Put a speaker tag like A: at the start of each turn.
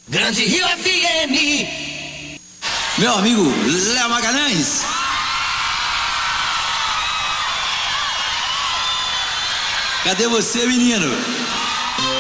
A: Grande Rio FM.
B: Meu amigo Léo Magalhães. Cadê você, menino?